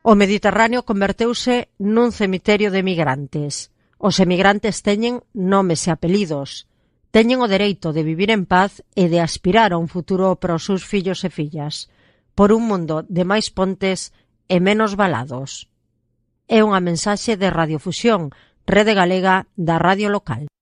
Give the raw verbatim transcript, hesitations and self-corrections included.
O Mediterráneo converteuse nun cemiterio de emigrantes. Os emigrantes teñen nomes e apelidos. Teñen o dereito de vivir en paz e de aspirar a un futuro para os seus fillos e fillas, por un mundo de máis pontes e menos valados. É unha mensaxe de Radiofusión, rede galega da radio local.